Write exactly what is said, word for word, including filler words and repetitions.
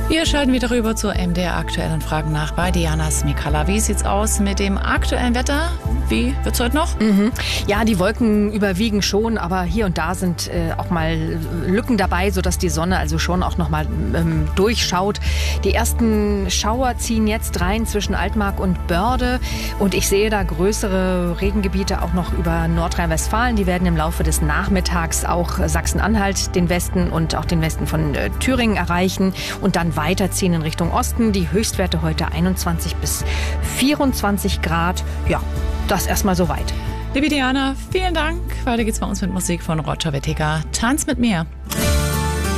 Wir schalten wieder rüber zur M D R aktuellen Fragen nach bei Diana Smikala. Wie sieht's aus mit dem aktuellen Wetter? Wie wird's heute noch? Mhm. Ja, die Wolken überwiegen schon, aber hier und da sind äh, auch mal Lücken dabei, sodass die Sonne also schon auch noch mal ähm, durchschaut. Die ersten Schauer ziehen jetzt rein zwischen Altmark und Börde und ich sehe da größere Regengebiete auch noch über Nordrhein-Westfalen. Die werden im Laufe des Nachmittags auch Sachsen-Anhalt, den Westen und auch den Westen von äh, Thüringen erreichen und dann weiterziehen in Richtung Osten. Die Höchstwerte heute einundzwanzig bis vierundzwanzig Grad. Ja, das erstmal soweit. Liebe Diana, vielen Dank. Weiter geht's bei uns mit Musik von Roger Whittaker. Tanz mit mir.